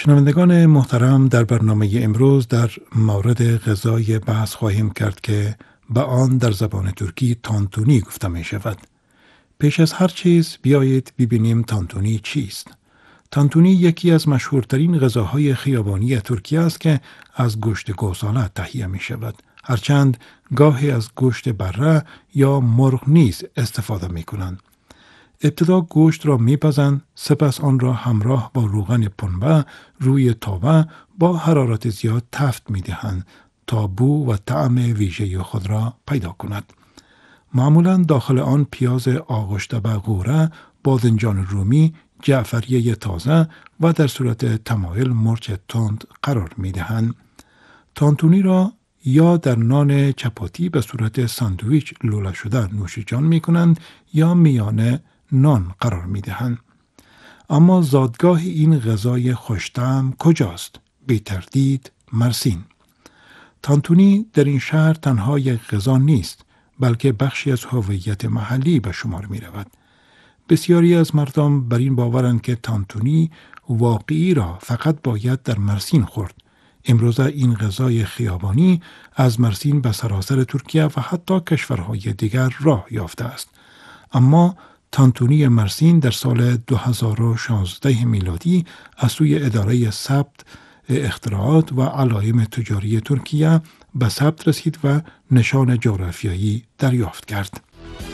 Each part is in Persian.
شنوندگان محترم، در برنامه امروز در مورد غذای بحث خواهیم کرد که به آن در زبان ترکی تانتونی گفته می شود. پیش از هر چیز بیایید ببینیم تانتونی چیست. تانتونی یکی از مشهورترین غذاهای خیابانی ترکیه است که از گوشت گوساله تهیه می شود. هرچند گاهی از گوشت بره یا مرغ نیز استفاده می کنند. ابتدا گوشت را میپزند، سپس آن را همراه با روغن پنبه روی تاوه با حرارت زیاد تفت میدهند تا بو و طعم ویژه خود را پیدا کند. معمولا داخل آن پیاز آغشته به غوره، باذنجان رومی، جعفری تازه و در صورت تمایل مرچ تند قرار میدهند. تانتونی را یا در نان چپاتی به صورت ساندویچ لوله شده نوش جان می کنند یا میانه نان قرار می دهند. اما زادگاه این غذای خوش‌طعم کجاست؟ بی تردید مرسین. تانتونی در این شهر تنها یک غذا نیست، بلکه بخشی از هویت محلی به شمار می رود. بسیاری از مردم بر این باورند که تانتونی واقعی را فقط باید در مرسین خورد. امروزه این غذای خیابانی از مرسین به سراسر ترکیه و حتی کشورهای دیگر راه یافته است. اما تانتونی مرسین در سال 2016 میلادی از سوی اداره ثبت اختراعات و علائم تجاری ترکیه به ثبت رسید و نشان جغرافیایی دریافت کرد.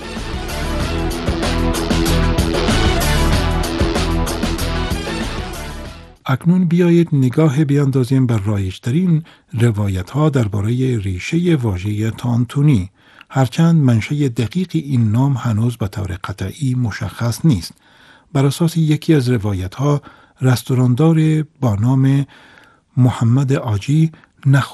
اکنون بیایید نگاه بیاندازیم بر رایج‌ترین روایت‌ها درباره ریشه واژه تانتونی. هرچند منشأ دقیق این نام هنوز به طور قطعی مشخص نیست. بر اساس یکی از روایت‌ها، رستوراندار با نام محمد آجی